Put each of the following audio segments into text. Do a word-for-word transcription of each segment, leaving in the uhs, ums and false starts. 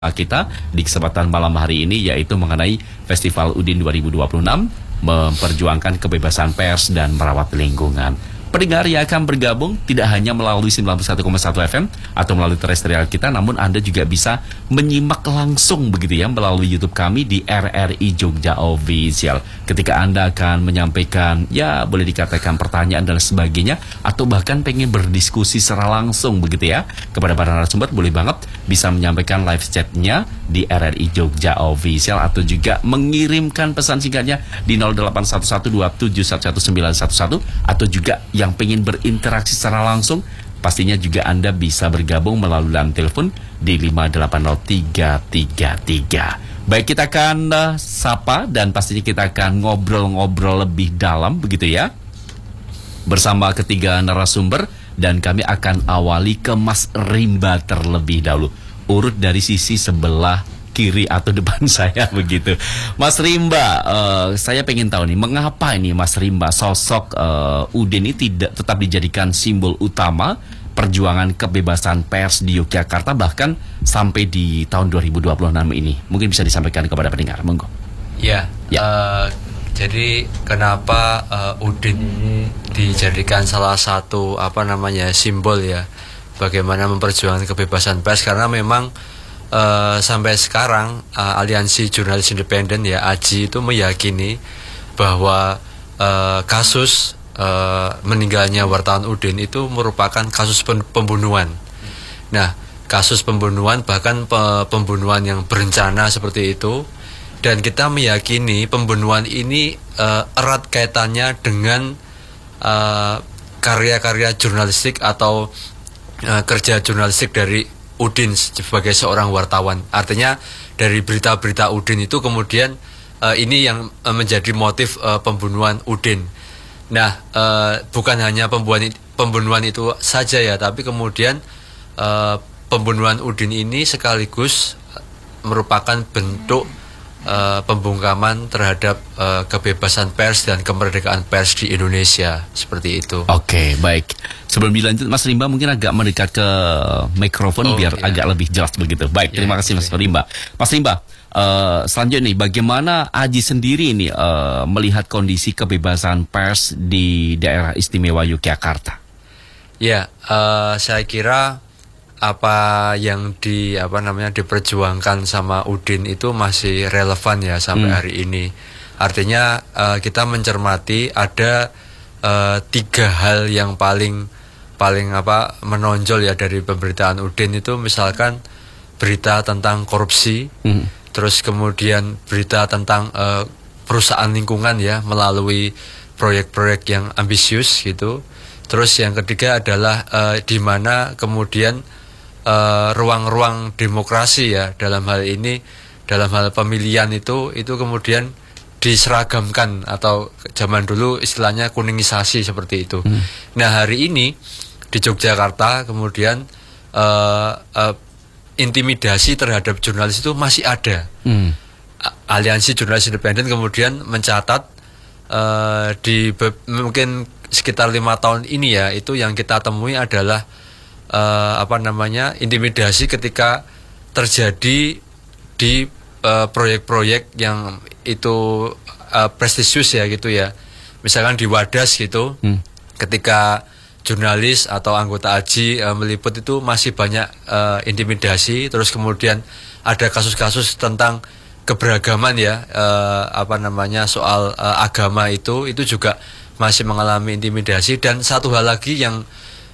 kita di kesempatan malam hari ini, yaitu mengenai Festival Udin dua ribu dua puluh enam, memperjuangkan kebebasan pers dan merawat lingkungan. Pendengar yang akan bergabung tidak hanya melalui sembilan puluh satu koma satu F M atau melalui terestrial kita, namun Anda juga bisa menyimak langsung begitu ya melalui YouTube kami di R R I Jogja Official. Ketika Anda akan menyampaikan, ya boleh dikatakan pertanyaan dan sebagainya, atau bahkan pengen berdiskusi secara langsung begitu ya kepada para narasumber, boleh banget bisa menyampaikan live chatnya di R R I Jogja Official, atau juga mengirimkan pesan singkatnya di nol delapan satu satu dua tujuh satu satu sembilan satu satu, atau juga yang pengen berinteraksi secara langsung, pastinya juga Anda bisa bergabung melalui line telepon di lima delapan nol tiga tiga tiga. Baik, kita akan uh, sapa dan pastinya kita akan ngobrol-ngobrol lebih dalam begitu ya bersama ketiga narasumber, dan kami akan awali ke Mas Rimba terlebih dahulu, urut dari sisi sebelah kiri atau depan saya begitu. Mas Rimba, uh, saya pengen tahu nih, mengapa ini Mas Rimba sosok uh, Udin ini tidak tetap dijadikan simbol utama perjuangan kebebasan pers di Yogyakarta bahkan sampai di tahun dua ribu dua puluh enam ini? Mungkin bisa disampaikan kepada pendengar, monggo. Ya, ya. Uh, jadi kenapa uh, Udin ini dijadikan salah satu apa namanya simbol ya, bagaimana memperjuangkan kebebasan pers, karena memang Uh, sampai sekarang uh, Aliansi Jurnalis Independen ya A J I itu meyakini bahwa uh, kasus uh, meninggalnya wartawan Udin itu merupakan kasus pembunuhan. Nah, kasus pembunuhan, bahkan pe pembunuhan yang berencana seperti itu, dan kita meyakini pembunuhan ini uh, erat kaitannya dengan karya-karya uh, jurnalistik atau uh, kerja jurnalistik dari Udin sebagai seorang wartawan. Artinya dari berita-berita Udin itu kemudian uh, ini yang uh, menjadi motif uh, pembunuhan Udin. Nah, uh, bukan hanya pembunuhan, pembunuhan itu saja ya, tapi kemudian uh, pembunuhan Udin ini sekaligus merupakan bentuk uh, pembungkaman terhadap uh, kebebasan pers dan kemerdekaan pers di Indonesia, seperti itu. Oke, baik. Sebelum dilanjut, Mas Rimba mungkin agak mendekat ke mikrofon oh, biar iya. agak lebih jelas begitu. Baik, terima ya, kasih Mas Rimba. Mas Rimba, uh, selanjutnya nih, bagaimana A J I sendiri ini uh, melihat kondisi kebebasan pers di daerah istimewa Yogyakarta? Ya, uh, saya kira apa yang di apa namanya diperjuangkan sama Udin itu masih relevan ya sampai hmm. hari ini. Artinya uh, kita mencermati ada uh, tiga hal yang paling paling apa menonjol ya dari pemberitaan Udin itu, misalkan berita tentang korupsi, hmm. terus kemudian berita tentang uh, perusahaan lingkungan ya melalui proyek-proyek yang ambisius gitu. Terus yang ketiga adalah uh, di mana kemudian ruang-ruang uh, demokrasi ya dalam hal ini, dalam hal pemilihan itu itu kemudian diseragamkan, atau zaman dulu istilahnya kuningisasi seperti itu. Hmm. Nah, hari ini di Yogyakarta kemudian uh, uh, intimidasi terhadap jurnalis itu masih ada. Hmm. Aliansi Jurnalis Independen kemudian mencatat uh, di mungkin sekitar lima tahun ini ya, itu yang kita temui adalah uh, apa namanya intimidasi ketika terjadi di proyek-proyek uh, yang itu uh, prestisius ya gitu ya. Misalkan di Wadas gitu, hmm. ketika jurnalis atau anggota A J I uh, meliput itu masih banyak uh, intimidasi. Terus kemudian ada kasus-kasus tentang keberagaman ya, uh, apa namanya soal uh, agama itu itu juga masih mengalami intimidasi. Dan satu hal lagi yang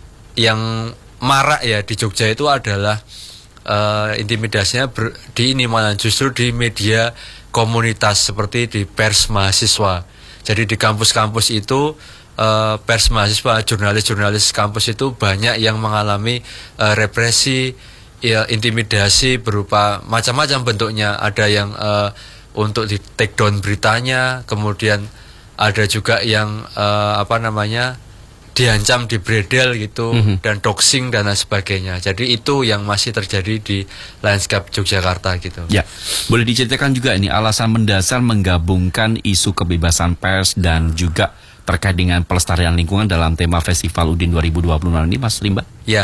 yang marak ya di Jogja itu adalah uh, intimidasinya ber, di ini malah justru di media komunitas seperti di pers mahasiswa. Jadi di kampus-kampus itu Uh, pers mahasiswa, jurnalis-jurnalis kampus itu banyak yang mengalami uh, represi, ya, intimidasi berupa macam-macam bentuknya. Ada yang uh, untuk di take down beritanya, kemudian ada juga yang uh, apa namanya diancam, dibredel gitu, mm-hmm. dan doxing dan lain sebagainya. Jadi itu yang masih terjadi di landscape Yogyakarta gitu. Ya, boleh diceritakan juga ini alasan mendasar menggabungkan isu kebebasan pers dan juga terkait dengan pelestarian lingkungan dalam tema Festival Udin dua ribu dua puluh enam ini, Mas Rimba? Ya,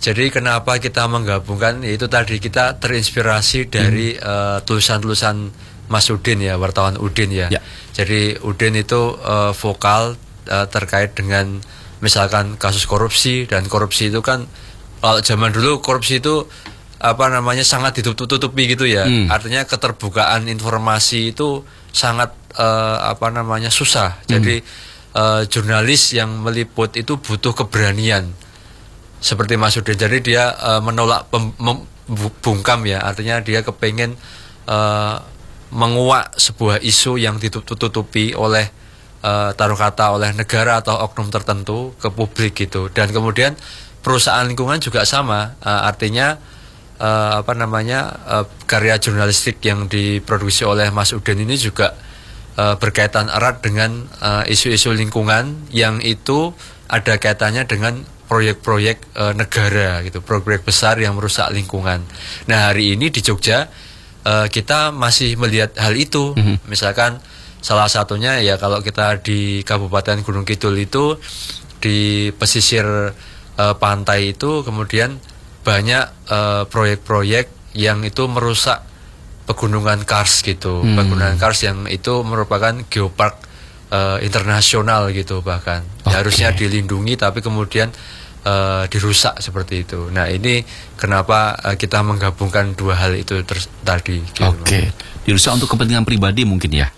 Jadi kenapa kita menggabungkan, yaitu tadi kita terinspirasi dari hmm. uh, tulisan-tulisan Mas Udin ya, wartawan Udin ya. ya. Jadi Udin itu uh, vokal uh, terkait dengan misalkan kasus korupsi, dan korupsi itu kan kalau zaman dulu korupsi itu apa namanya sangat ditutup-tutupi gitu ya. Hmm. Artinya keterbukaan informasi itu sangat uh, apa namanya susah. Hmm. Jadi uh, jurnalis yang meliput itu butuh keberanian. Seperti Mas Udin. Jadi dia uh, menolak pem, mem, bungkam ya. Artinya dia kepengen uh, menguak sebuah isu yang ditutup-tutupi oleh uh, taruh kata oleh negara atau oknum tertentu ke publik gitu. Dan kemudian perusahaan lingkungan juga sama, uh, artinya uh, apa namanya uh, karya jurnalistik yang diproduksi oleh Mas Udin ini juga uh, berkaitan erat dengan uh, isu-isu lingkungan yang itu ada kaitannya dengan proyek-proyek uh, negara gitu, proyek besar yang merusak lingkungan. Nah hari ini di Jogja Uh, kita masih melihat hal itu. Mm-hmm. Misalkan salah satunya ya kalau kita di Kabupaten Gunung Kidul itu di pesisir uh, pantai itu kemudian banyak uh, proyek-proyek yang itu merusak pegunungan Kars gitu. Mm. Pegunungan Kars yang itu merupakan geopark uh, internasional gitu bahkan. Okay. Ya, harusnya dilindungi tapi kemudian Uh, dirusak seperti itu. Nah ini kenapa uh, kita menggabungkan dua hal itu ter- tadi. Gitu. Oke, okay. Dirusak untuk kepentingan pribadi mungkin ya.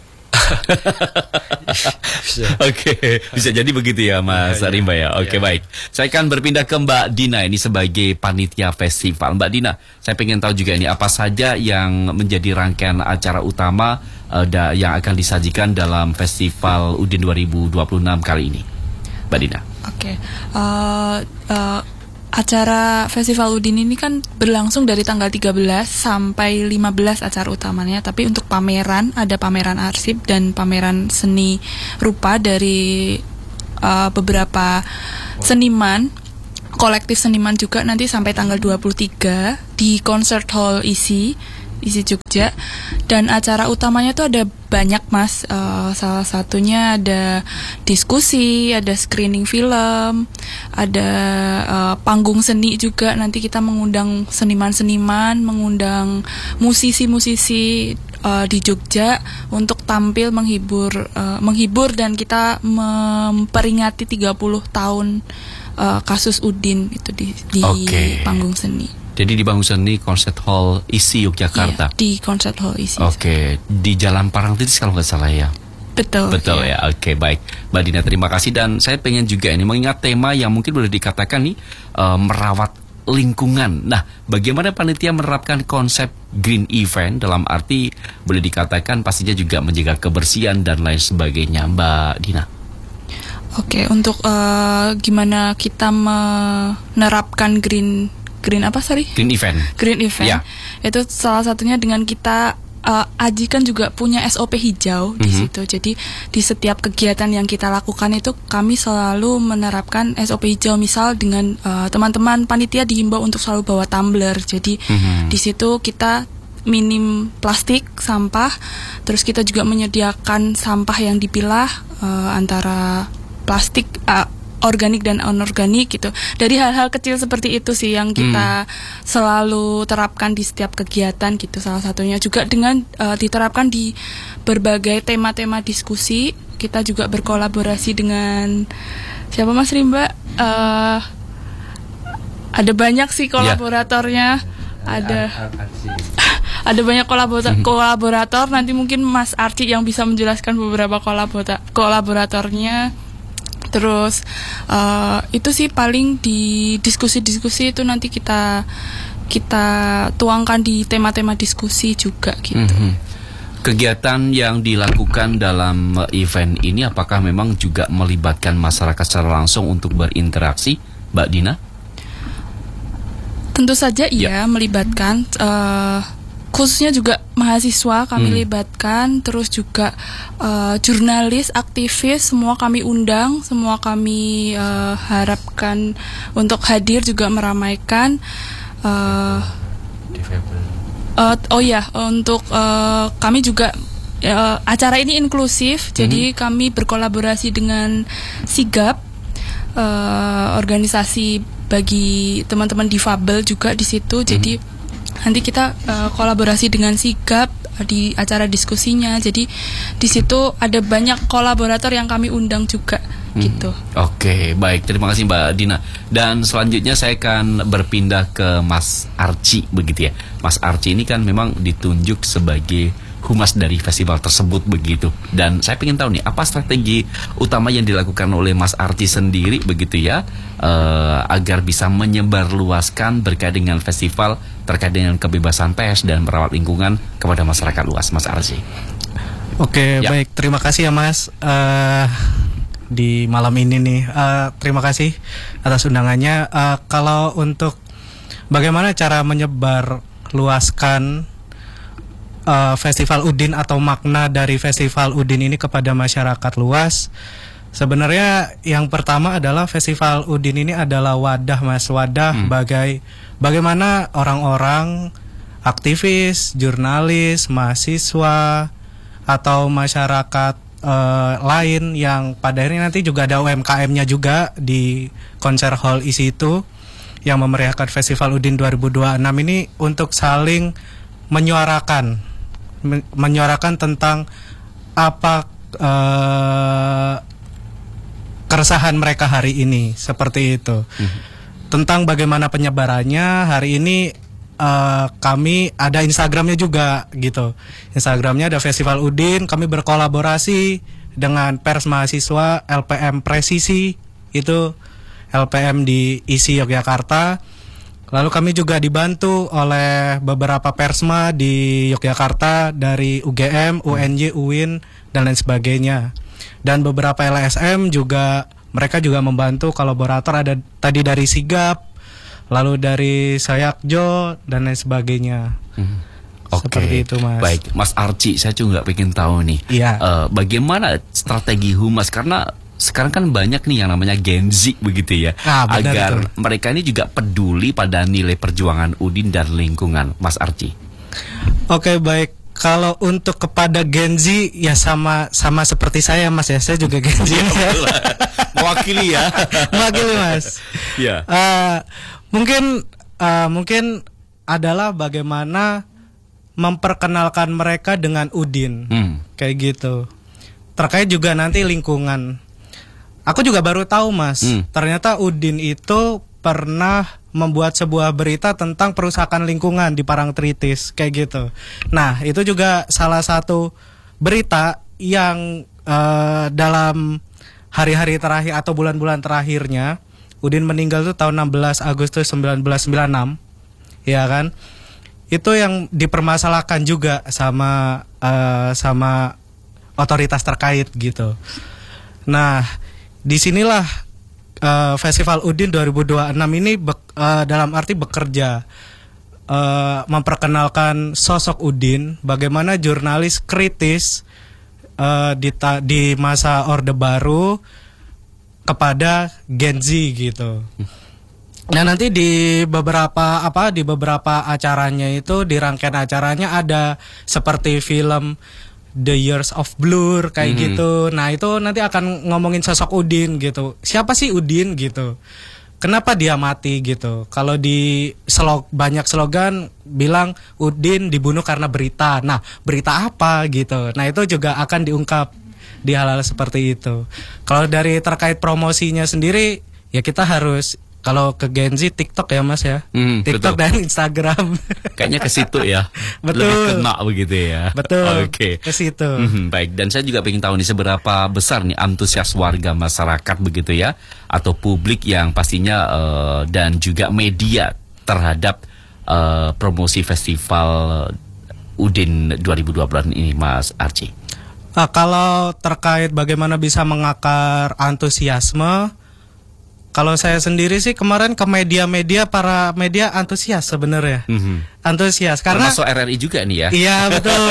Oke, okay. Bisa jadi begitu ya Mas ya, Rimba ya. Oke okay, ya. Baik. Saya akan berpindah ke Mbak Dina ini sebagai panitia festival. Mbak Dina, saya pengen tahu juga ini apa saja yang menjadi rangkaian acara utama uh, da- yang akan disajikan dalam Festival Udin dua ribu dua puluh enam kali ini, Mbak Dina. Oke, okay. uh, uh, acara Festival Udin ini kan berlangsung dari tanggal tiga belas sampai lima belas acara utamanya. Tapi untuk pameran, ada pameran arsip dan pameran seni rupa dari uh, beberapa seniman, kolektif seniman juga nanti sampai tanggal dua puluh tiga di Concert Hall I S I, I S I Jogja. Dan acara utamanya tuh ada banyak Mas, uh, salah satunya ada diskusi, ada screening film, ada uh, panggung seni juga. Nanti kita mengundang seniman-seniman, mengundang musisi-musisi uh, di Jogja untuk tampil menghibur, uh, menghibur dan kita memperingati tiga puluh tahun uh, kasus Udin itu di, di okay. panggung seni. Jadi di Panggung Seni Concert Hall I S I Yogyakarta. Iya, di Concert Hall I S I. Oke, okay. Di Jalan Parangtritis kalau nggak salah ya. Betul. Betul ya. ya. Oke, okay, baik. Mbak Dina terima kasih, dan saya pengen juga ini mengingat tema yang mungkin boleh dikatakan nih uh, merawat lingkungan. Nah, bagaimana panitia menerapkan konsep green event dalam arti boleh dikatakan pastinya juga menjaga kebersihan dan lain sebagainya, Mbak Dina. Oke, okay, untuk uh, gimana kita menerapkan green Green apa sorry? Green event. Green event. Ya. Itu salah satunya dengan kita uh, Aji kan juga punya S O P hijau mm-hmm. di situ. Jadi di setiap kegiatan yang kita lakukan itu kami selalu menerapkan S O P hijau. Misal dengan uh, teman-teman panitia dihimbau untuk selalu bawa tumbler. Jadi mm-hmm. di situ kita minim plastik sampah. Terus kita juga menyediakan sampah yang dipilah uh, antara plastik uh, organik dan anorganik gitu. Dari hal-hal kecil seperti itu sih yang kita hmm. selalu terapkan di setiap kegiatan gitu. Salah satunya juga dengan uh, diterapkan di berbagai tema-tema diskusi. Kita juga berkolaborasi dengan siapa Mas Rimba? Uh, ada banyak sih kolaboratornya. Yeah. Ada ada banyak kolaborator, hmm. kolaborator. Nanti mungkin Mas Arci yang bisa menjelaskan beberapa kolabora- kolaboratornya. Terus uh, itu sih paling di diskusi-diskusi itu nanti kita kita tuangkan di tema-tema diskusi juga gitu. Mm-hmm. Kegiatan yang dilakukan dalam event ini apakah memang juga melibatkan masyarakat secara langsung untuk berinteraksi, Mbak Dina? Tentu saja iya, ya. melibatkan. Uh, Khususnya juga mahasiswa kami hmm. libatkan, terus juga uh, jurnalis, aktivis, semua kami undang, semua kami uh, harapkan untuk hadir juga meramaikan. Uh, uh, oh ya, untuk uh, kami juga uh, acara ini inklusif, hmm. jadi kami berkolaborasi dengan Sigap, uh, organisasi bagi teman-teman difabel juga di situ. Mm-hmm. Jadi nanti kita uh, kolaborasi dengan Sigap di acara diskusinya. Jadi di situ ada banyak kolaborator yang kami undang juga. Gitu. Oke, baik. Terima kasih Mbak Dina. Dan selanjutnya saya akan berpindah ke Mas Archie begitu ya. Mas Archie ini kan memang ditunjuk sebagai humas dari festival tersebut begitu. Dan saya ingin tahu nih, apa strategi utama yang dilakukan oleh Mas Archie sendiri begitu ya, uh, agar bisa menyebarluaskan berkait dengan festival, terkait dengan kebebasan pers dan merawat lingkungan kepada masyarakat luas, Mas Archie. Oke, ya. Baik. Terima kasih ya Mas. Uh, di malam ini nih, uh, terima kasih atas undangannya. Uh, kalau untuk bagaimana cara menyebar luaskan uh, Festival Udin atau makna dari Festival Udin ini kepada masyarakat luas, sebenarnya yang pertama adalah Festival Udin ini adalah wadah Mas, wadah hmm. bagai bagaimana orang-orang aktivis, jurnalis, mahasiswa atau masyarakat Uh, lain yang pada akhirnya nanti juga ada U M K M-nya juga di konser hall isi itu yang memeriahkan Festival Udin dua ribu dua puluh enam ini untuk saling menyuarakan men- menyuarakan tentang apa uh, keresahan mereka hari ini, seperti itu. Mm-hmm. Tentang bagaimana penyebarannya hari ini. Uh, kami ada Instagramnya juga gitu. Instagramnya ada Festival Udin. Kami berkolaborasi dengan pers mahasiswa L P M Presisi, itu L P M di I S I Yogyakarta. Lalu kami juga dibantu oleh beberapa persma di Yogyakarta dari U G M, U N Y, U I N dan lain sebagainya. Dan beberapa L S M juga, mereka juga membantu kolaborator, ada tadi dari Sigap, lalu dari Sayakjo dan lain sebagainya. Hmm. Oke, seperti itu Mas. Baik, Mas Archie, saya juga pengen tahu nih, iya. uh, bagaimana strategi humas, karena sekarang kan banyak nih yang namanya Gen Z begitu ya, ah, agar itu. mereka ini juga peduli pada nilai perjuangan Udin dan lingkungan, Mas Archie. Oke, baik. Kalau untuk kepada Gen Z ya sama sama seperti saya Mas ya, saya juga Gen Z. Mewakili ya, mewakili Mas. Ya. Uh, mungkin uh, mungkin adalah bagaimana memperkenalkan mereka dengan Udin, hmm. kayak gitu. Terkait juga nanti lingkungan. Aku juga baru tahu Mas, hmm. ternyata Udin itu pernah membuat sebuah berita tentang perusakan lingkungan di Parangtritis, kayak gitu. Nah, itu juga salah satu berita yang uh, dalam hari-hari terakhir atau bulan-bulan terakhirnya, Udin meninggal itu tahun enam belas Agustus sembilan belas sembilan puluh enam, ya kan? Itu yang dipermasalahkan juga sama uh, sama otoritas terkait gitu. Nah, disinilah uh, Festival Udin dua ribu dua puluh enam ini be- uh, dalam arti bekerja uh, memperkenalkan sosok Udin, bagaimana jurnalis kritis uh, di, ta- di masa Orde Baru kepada Gen Z gitu. Nah, nanti di beberapa apa di beberapa acaranya itu, di rangkaian acaranya ada seperti film The Years of Blur kayak mm-hmm. gitu. Nah, itu nanti akan ngomongin sosok Udin gitu. Siapa sih Udin gitu? Kenapa dia mati gitu? Kalau di slog banyak slogan bilang Udin dibunuh karena berita. Nah, berita apa gitu? Nah, itu juga akan diungkap di hal-hal seperti itu. Kalau dari terkait promosinya sendiri, ya kita harus, kalau ke Gen Z TikTok ya Mas ya, hmm, TikTok betul. Dan Instagram. Kayaknya ke situ ya. Betul. Lebih kena begitu ya. Betul. Oke. Ke situ. Hmm, baik. Dan saya juga ingin tahu nih, seberapa besar nih antusias warga masyarakat begitu ya, atau publik yang pastinya uh, dan juga media terhadap uh, promosi festival Udin dua ribu dua puluh ini, Mas Archie. Nah, kalau terkait bagaimana bisa mengakar antusiasme, kalau saya sendiri sih kemarin ke media-media, para media antusias sebenarnya, mm-hmm. antusias karena termasuk R R I juga nih ya. Iya betul.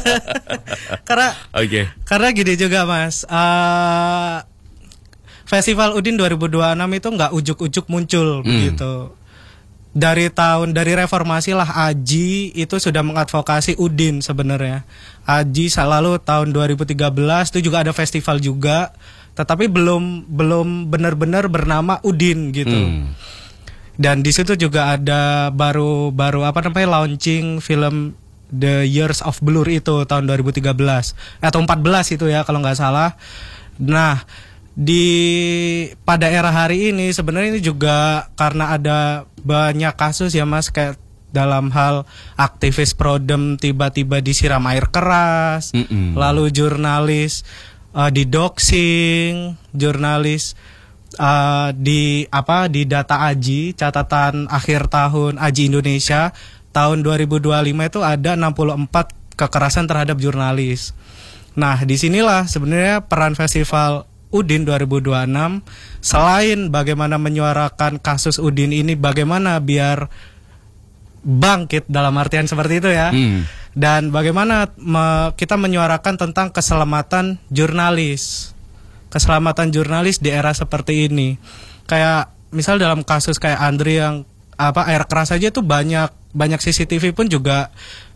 karena okay. karena gini juga Mas, uh, Festival Udin dua ribu dua puluh enam itu nggak ujuk-ujuk muncul mm. begitu. Dari tahun dari reformasi lah Aji itu sudah mengadvokasi Udin sebenarnya. Aji lalu tahun dua ribu tiga belas itu juga ada festival juga, tetapi belum belum benar-benar bernama Udin gitu. Hmm. Dan di situ juga ada baru baru apa namanya launching film The Years of Blur itu tahun dua ribu tiga belas atau empat belas itu ya kalau nggak salah. Nah, di pada era hari ini sebenarnya ini juga karena ada banyak kasus ya Mas, kayak dalam hal aktivis prodem tiba-tiba disiram air keras, Mm-mm. lalu jurnalis uh, didoxing, jurnalis Uh, di apa di data A J I, catatan akhir tahun A J I Indonesia tahun dua ribu dua puluh lima itu ada enam puluh empat kekerasan terhadap jurnalis. Nah, disinilah sebenarnya peran Festival Udin dua ribu dua puluh enam, selain bagaimana menyuarakan kasus Udin ini, bagaimana biar bangkit dalam artian seperti itu ya, hmm. dan bagaimana me, kita menyuarakan tentang keselamatan jurnalis. Keselamatan jurnalis di era seperti ini. Kayak misal dalam kasus kayak Andri yang apa air keras aja tuh banyak banyak C C T V pun juga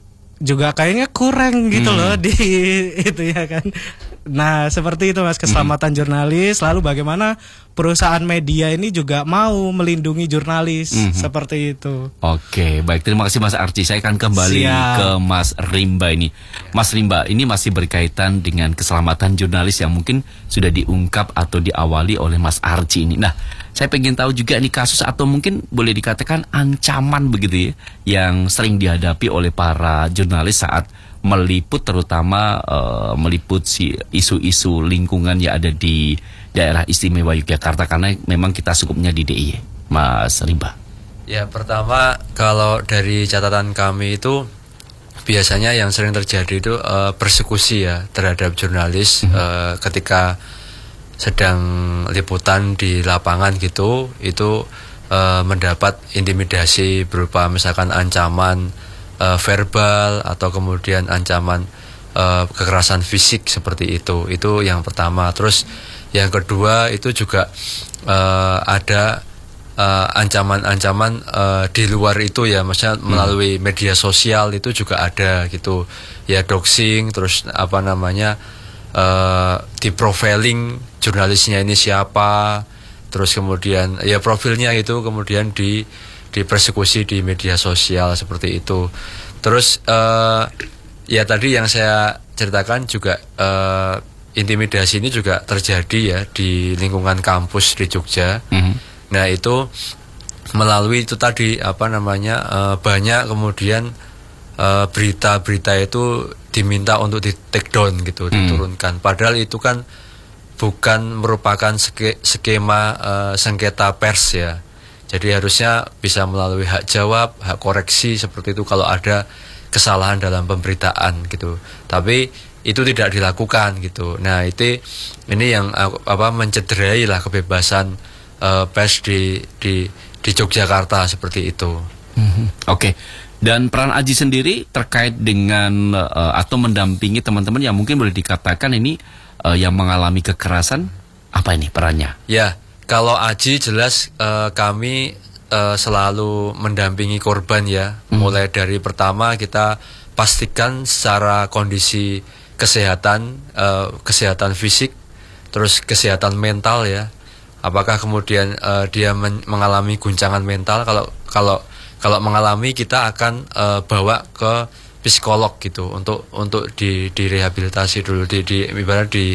juga kayaknya kurang gitu hmm. loh di itu ya kan. Nah, seperti itu Mas, keselamatan hmm. jurnalis, lalu bagaimana perusahaan media ini juga mau melindungi jurnalis, hmm. seperti itu. Oke, baik, terima kasih Mas Archie. Saya akan kembali Siap. ke Mas Rimba ini. Mas Rimba, ini masih berkaitan dengan keselamatan jurnalis yang mungkin sudah diungkap atau diawali oleh Mas Archie ini. Nah, saya pengen tahu juga nih kasus atau mungkin boleh dikatakan ancaman begitu ya, yang sering dihadapi oleh para jurnalis saat meliput, terutama uh, meliput si isu-isu lingkungan yang ada di daerah istimewa Yogyakarta, karena memang kita cukupnya di D I Y, Mas Rimba. Ya, pertama kalau dari catatan kami itu biasanya yang sering terjadi itu uh, persekusi ya terhadap jurnalis mm-hmm. uh, ketika sedang liputan di lapangan gitu, itu uh, mendapat intimidasi berupa misalkan ancaman Uh, verbal atau kemudian ancaman uh, kekerasan fisik seperti itu. Itu yang pertama. Terus yang kedua itu juga uh, ada uh, ancaman-ancaman uh, di luar itu ya, maksudnya hmm. melalui media sosial itu juga ada gitu. Ya, doxing, terus apa namanya uh, di profiling jurnalisnya ini siapa, terus kemudian ya profilnya itu kemudian di dipersekusi di media sosial seperti itu. Terus uh, ya tadi yang saya ceritakan juga uh, intimidasi ini juga terjadi ya di lingkungan kampus di Jogja. Mm-hmm. Nah, itu melalui itu tadi apa namanya uh, banyak kemudian uh, berita-berita itu diminta untuk di take down gitu, mm. diturunkan. Padahal itu kan bukan merupakan ske- skema uh, sengketa pers ya. Jadi harusnya bisa melalui hak jawab, hak koreksi seperti itu kalau ada kesalahan dalam pemberitaan gitu. Tapi itu tidak dilakukan gitu. Nah, itu ini yang apa mencederai lah kebebasan uh, pers di di di Yogyakarta seperti itu. Mm-hmm. Oke. Okay. Dan peran Aji sendiri terkait dengan uh, atau mendampingi teman-teman yang mungkin boleh dikatakan ini uh, yang mengalami kekerasan, apa ini perannya? Ya. Kalau Aji jelas uh, kami uh, selalu mendampingi korban ya, hmm. mulai dari pertama kita pastikan secara kondisi kesehatan, uh, kesehatan fisik, terus kesehatan mental ya. Apakah kemudian uh, dia men- mengalami guncangan mental? Kalau kalau kalau mengalami kita akan uh, bawa ke psikolog gitu untuk untuk di direhabilitasi dulu, di, di ibarat di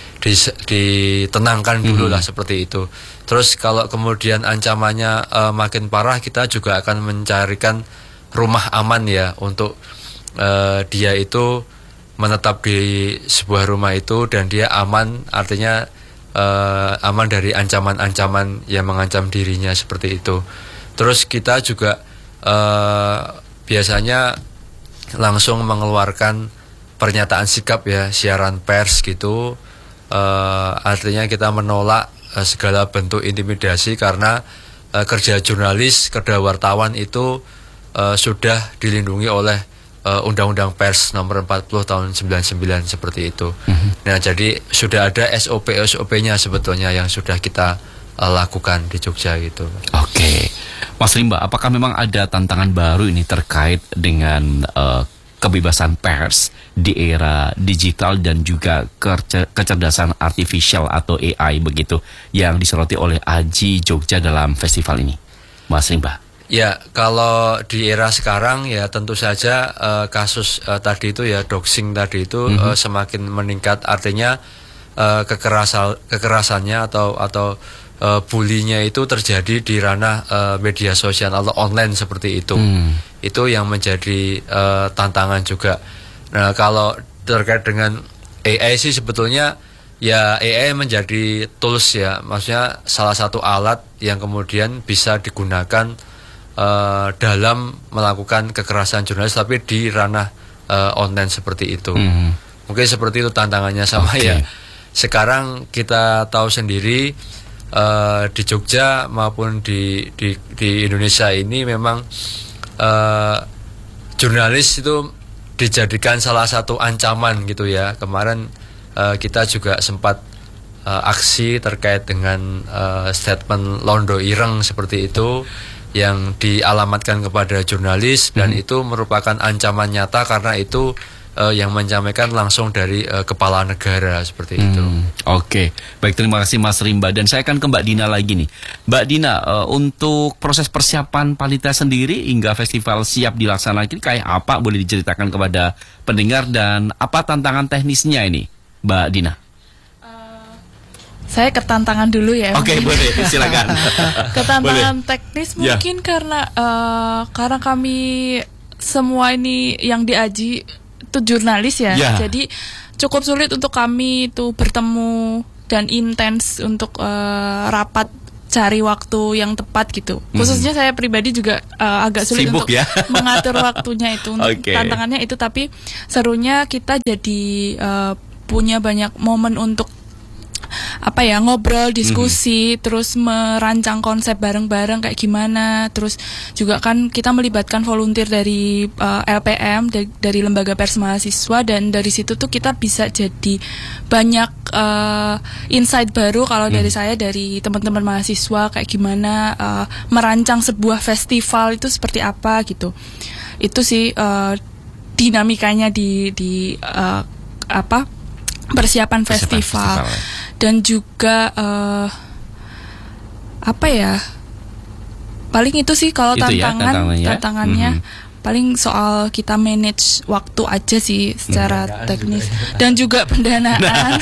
ditenangkan dulu lah, mm-hmm. seperti itu. Terus kalau kemudian ancamannya uh, makin parah, kita juga akan mencarikan rumah aman ya untuk uh, dia itu menetap di sebuah rumah itu dan dia aman, artinya uh, aman dari ancaman-ancaman yang mengancam dirinya seperti itu. Terus kita juga uh, biasanya langsung mengeluarkan pernyataan sikap ya, siaran pers gitu. Uh, artinya kita menolak uh, segala bentuk intimidasi karena uh, kerja jurnalis, kerja wartawan itu uh, sudah dilindungi oleh uh, Undang-Undang Pers nomor empat puluh tahun sembilan puluh sembilan seperti itu. Mm-hmm. Nah, jadi sudah ada S O P-S O P-nya sebetulnya yang sudah kita uh, lakukan di Jogja gitu. Oke, okay. Mas Rimba, apakah memang ada tantangan baru ini terkait dengan uh, kebebasan pers di era digital dan juga kerce- kecerdasan artificial atau A I begitu yang disoroti oleh Aji Jogja dalam festival ini? Mas Rimba? Ya, kalau di era sekarang ya tentu saja uh, kasus uh, tadi itu ya doxing tadi itu mm-hmm. uh, semakin meningkat. Artinya uh, kekerasan kekerasannya atau atau uh, bullynya itu terjadi di ranah uh, media sosial atau online seperti itu. Mm. Itu yang menjadi uh, tantangan juga. Nah, kalau terkait dengan A I sih sebetulnya ya A I menjadi tools ya, maksudnya salah satu alat yang kemudian bisa digunakan Uh, dalam melakukan kekerasan jurnalis tapi di ranah uh, online seperti itu. Mm-hmm. Mungkin seperti itu tantangannya sama okay. ya. Sekarang kita tahu sendiri uh, di Jogja maupun di di, di Indonesia ini memang uh, jurnalis itu dijadikan salah satu ancaman gitu ya. Kemarin uh, kita juga sempat uh, aksi terkait dengan uh, statement Londo Ireng seperti itu, yang dialamatkan kepada jurnalis dan hmm. itu merupakan ancaman nyata karena itu uh, yang menyampaikan langsung dari uh, kepala negara seperti hmm. itu. Oke, okay. Baik, terima kasih Mas Rimba, dan saya akan ke Mbak Dina lagi nih. Mbak Dina, uh, untuk proses persiapan panitia sendiri hingga festival siap dilaksanakan ini kayak apa? Boleh diceritakan kepada pendengar dan apa tantangan teknisnya ini, Mbak Dina? Saya ke tantangan dulu ya. Oke, okay, boleh, silakan. Ke tantangan boleh. Teknis mungkin yeah. karena uh, karena kami semua ini yang di Aji itu jurnalis ya. Yeah. Jadi cukup sulit untuk kami itu bertemu dan intens untuk uh, rapat cari waktu yang tepat gitu. Mm. Khususnya saya pribadi juga uh, agak sulit Sibuk, untuk ya? mengatur waktunya itu. Untuk okay. Tantangannya itu, tapi serunya kita jadi uh, punya banyak momen untuk apa ya, ngobrol, diskusi, mm-hmm. terus merancang konsep bareng-bareng kayak gimana. Terus juga kan kita melibatkan volunteer dari uh, L P M, dari, dari Lembaga Pers Mahasiswa, dan dari situ tuh kita bisa jadi banyak uh, insight baru kalau mm. dari saya, dari teman-teman mahasiswa kayak gimana uh, merancang sebuah festival itu seperti apa gitu. Itu sih uh, dinamikanya di di uh, apa persiapan, persiapan festival. festival. Dan juga uh, apa ya, paling itu sih kalau itu tantangan ya, tantangannya mm-hmm. paling soal kita manage waktu aja sih secara pendanaan teknis juga, dan juga pendanaan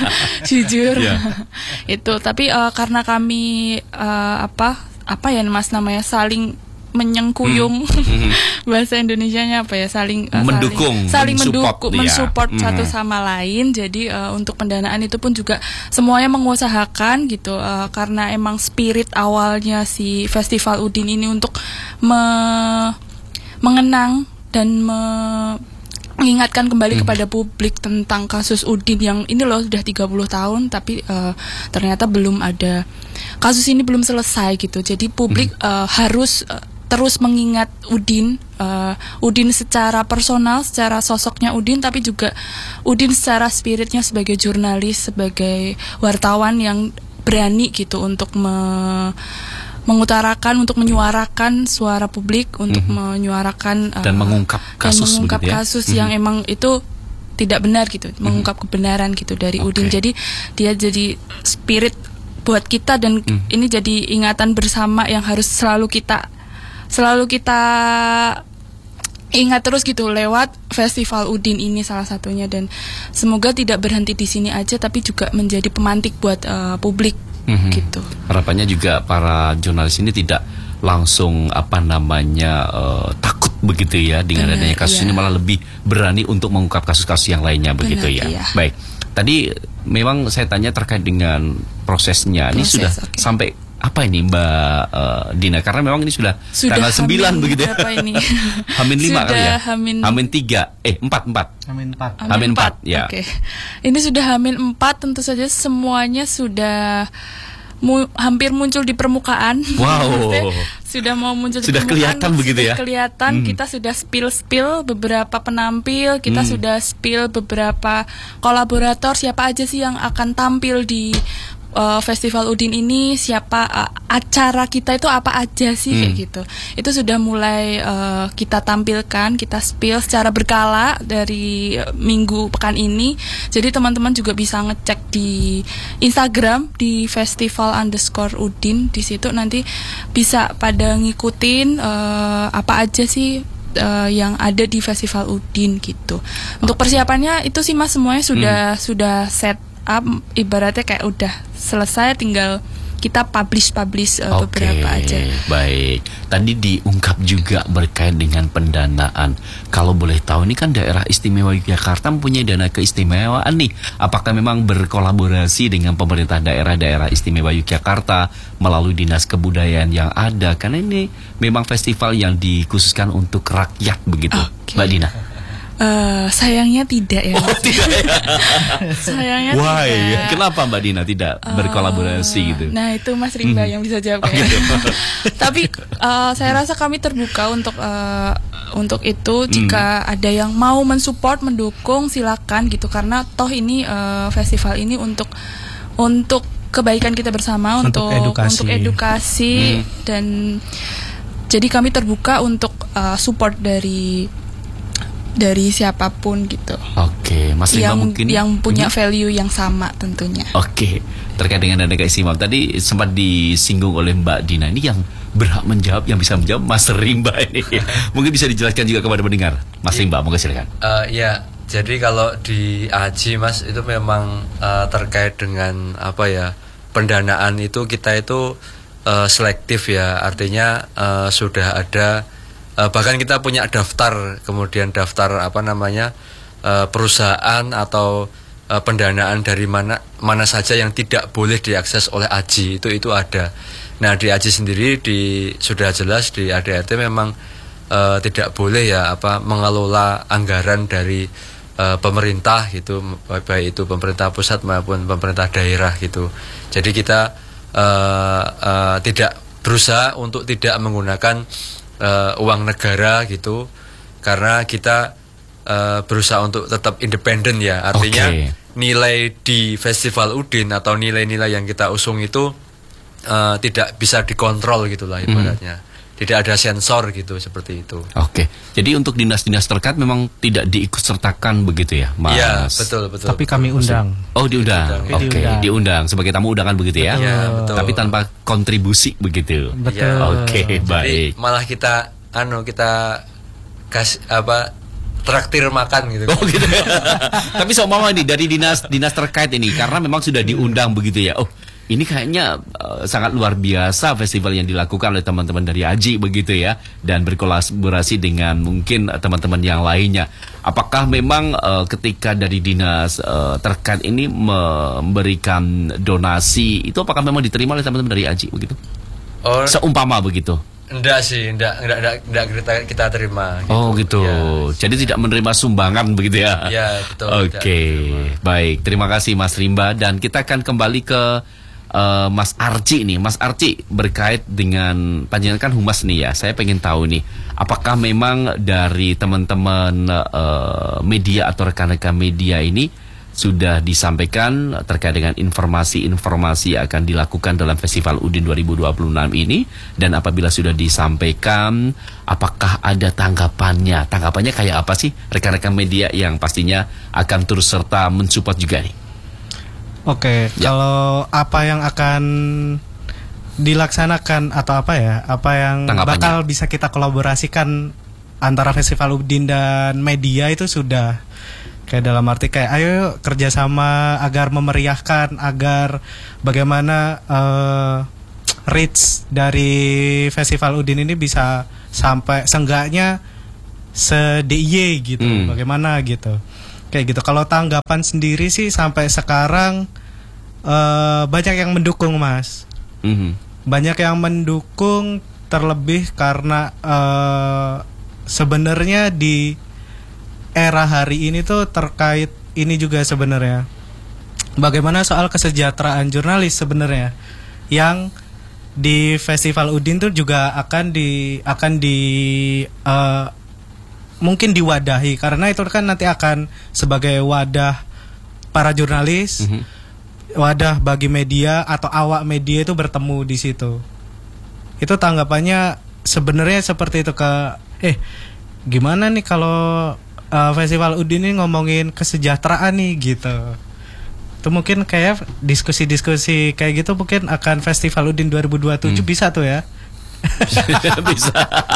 jujur yeah. itu. Tapi uh, karena kami uh, apa apa ya mas namanya saling menyengkuyung hmm. bahasa Indonesianya apa ya, saling uh, mendukung, saling mendukung, mensupport ya. satu hmm. sama lain. Jadi uh, untuk pendanaan itu pun juga semuanya mengusahakan gitu, uh, karena emang spirit awalnya si Festival Udin ini untuk me- mengenang dan me- mengingatkan kembali hmm. kepada publik tentang kasus Udin yang ini loh sudah tiga puluh tahun tapi uh, ternyata belum ada, kasus ini belum selesai gitu. Jadi publik hmm. uh, harus uh, terus mengingat Udin, uh, Udin secara personal, secara sosoknya Udin, tapi juga Udin secara spiritnya sebagai jurnalis, sebagai wartawan yang berani gitu untuk me- mengutarakan, untuk menyuarakan suara publik, untuk mm-hmm. menyuarakan uh, dan mengungkap kasus, dan mengungkap ya? kasus mm-hmm. yang emang itu tidak benar gitu, mm-hmm. mengungkap kebenaran gitu dari okay. Udin. Jadi dia jadi spirit buat kita, dan mm. ini jadi ingatan bersama yang harus selalu kita selalu kita ingat terus gitu lewat Festival Udin ini salah satunya. Dan semoga tidak berhenti di sini aja, tapi juga menjadi pemantik buat uh, publik. Mm-hmm. Gitu. Harapannya juga para jurnalis ini tidak langsung apa namanya uh, takut begitu ya dengan Benar, adanya kasus iya. ini, malah lebih berani untuk mengungkap kasus-kasus yang lainnya. Benar, begitu ya. Iya. Baik. Tadi memang saya tanya terkait dengan prosesnya. Proses, ini sudah okay. sampai apa ini Mbak uh, Dina? Karena memang ini sudah, sudah tanggal sembilan begitu ya. Ini? Hamin lima kali ya. Hamin, hamin tiga. Eh empat empat. Hamin empat. Hamin empat. Ya. Oke. Okay. Ini sudah Hamin empat, tentu saja semuanya sudah mu, hampir muncul di permukaan. Wow. Sudah mau muncul sudah di permukaan. Kelihatan begitu ya. Kelihatan. Hmm. Kita sudah spill-spill beberapa penampil, kita hmm. sudah spill beberapa kolaborator, siapa aja sih yang akan tampil di uh, Festival Udin ini siapa, uh, acara kita itu apa aja sih, hmm. kayak gitu. Itu sudah mulai uh, kita tampilkan, kita spill secara berkala dari uh, minggu pekan ini. Jadi teman-teman juga bisa ngecek di Instagram di festival underscore Udin. Di situ nanti bisa pada ngikutin uh, apa aja sih Uh, yang ada di Festival Udin gitu. Untuk persiapannya itu sih Mas semuanya sudah hmm. sudah set up, ibaratnya kayak udah selesai, tinggal kita publish-publish uh, Oke, beberapa aja. Baik. Tadi diungkap juga berkait dengan pendanaan. Kalau boleh tahu, ini kan daerah istimewa Yogyakarta mempunyai dana keistimewaan nih. Apakah memang berkolaborasi dengan pemerintah daerah-daerah istimewa Yogyakarta melalui dinas kebudayaan yang ada? Karena ini memang festival yang dikhususkan untuk rakyat begitu, okay. Mbak Dina. Uh, sayangnya tidak ya. Oh, tidak ya. Sayangnya Why? tidak. Kenapa Mbak Dina tidak uh, berkolaborasi gitu? Nah itu Mas Rimba hmm. yang bisa jawab. Oh, gitu. Tapi uh, saya rasa kami terbuka untuk uh, untuk itu. Jika hmm. ada yang mau mensupport, mendukung, silakan gitu. Karena toh ini uh, festival ini untuk untuk kebaikan kita bersama, untuk untuk edukasi, untuk edukasi hmm. dan jadi kami terbuka untuk uh, support dari dari siapapun gitu. Oke, Mas Rimba yang, mungkin yang punya hmm? value yang sama tentunya. Oke, terkait dengan dana keistimewaan tadi sempat disinggung oleh Mbak Dina, ini yang berhak menjawab, yang bisa menjawab Mas Rimba ini. Mungkin bisa dijelaskan juga kepada pendengar, Mas Rimba, monggo silakan. Uh, ya, jadi kalau di Aji Mas itu memang uh, terkait dengan apa ya, pendanaan itu kita itu uh, selektif ya, artinya uh, sudah ada. Uh, bahkan kita punya daftar, kemudian daftar apa namanya uh, perusahaan atau uh, pendanaan dari mana mana saja yang tidak boleh diakses oleh Aji, itu itu ada. Nah di Aji sendiri di sudah jelas di A D R T memang uh, tidak boleh ya apa mengelola anggaran dari uh, pemerintah gitu, baik itu pemerintah pusat maupun pemerintah daerah gitu. Jadi kita uh, uh, tidak berusaha untuk tidak menggunakan Uh, uang negara gitu, karena kita uh, berusaha untuk tetap independen ya, artinya okay. nilai di Festival Udin atau nilai-nilai yang kita usung itu uh, tidak bisa dikontrol gitulah ibaratnya, hmm. tidak ada sensor gitu, seperti itu. Oke, okay. Jadi untuk dinas-dinas terkait memang tidak diikutsertakan begitu ya, Mas? Iya, betul betul. Tapi kami undang. Oh diundang, oke, okay. diundang. diundang sebagai tamu undangan begitu ya? Iya, betul. Tapi tanpa kontribusi begitu. Betul. Ya. Oke, okay, baik. Jadi malah kita, anu kita kasih apa? Traktir makan gitu. Oh gitu. Tapi seumpama nih dari dinas dinas terkait ini, karena memang sudah diundang begitu ya. Oh, ini kayaknya uh, sangat luar biasa festival yang dilakukan oleh teman-teman dari Aji begitu ya, dan berkolaborasi dengan mungkin uh, teman-teman yang lainnya. Apakah memang uh, ketika dari dinas uh, terkait ini memberikan donasi itu, apakah memang diterima oleh teman-teman dari Aji begitu? Oh, seumpama begitu. Enggak sih, enggak, enggak, enggak, enggak kita, kita terima gitu. Oh gitu, ya. Jadi tidak menerima sumbangan begitu ya? Ya betul. Oke, okay. Baik, terima kasih Mas Rimba. Dan kita akan kembali ke uh, Mas Arci nih. Mas Arci, berkait dengan panjenengan kan humas nih ya, saya pengen tahu nih, apakah memang dari teman-teman uh, media atau rekan-rekan media ini sudah disampaikan terkait dengan informasi-informasi yang akan dilakukan dalam Festival Udin dua ribu dua puluh enam ini, dan apabila sudah disampaikan, apakah ada tanggapannya? Tanggapannya kayak apa sih rekan-rekan media yang pastinya akan turut serta mensupport juga nih? Oke, ya. Kalau apa yang akan dilaksanakan atau apa ya, apa yang bakal bisa kita kolaborasikan antara Festival Udin dan media itu sudah kayak dalam arti kayak ayo yuk, kerjasama agar memeriahkan, agar bagaimana uh, reach dari Festival Udin ini bisa sampai seenggaknya se-D I Y gitu, hmm. bagaimana gitu, kayak gitu. Kalau tanggapan sendiri sih sampai sekarang uh, banyak yang mendukung Mas, hmm. banyak yang mendukung, terlebih karena uh, sebenarnya di era hari ini tuh terkait ini juga sebenarnya, bagaimana soal kesejahteraan jurnalis sebenarnya yang di Festival Udin tuh juga akan di akan di uh, mungkin diwadahi, karena itu kan nanti akan sebagai wadah para jurnalis, mm-hmm. wadah bagi media atau awak media itu bertemu di situ. Itu tanggapannya sebenarnya seperti itu ke eh gimana nih kalau uh, Festival Udin ini ngomongin kesejahteraan nih gitu. Itu mungkin kayak diskusi-diskusi kayak gitu mungkin akan Festival Udin dua ribu dua puluh tujuh hmm. bisa tuh ya. Bisa.